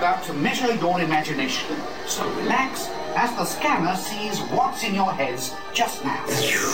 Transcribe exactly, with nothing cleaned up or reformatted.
about to measure your imagination. So relax as the scanner sees what's in your heads just now.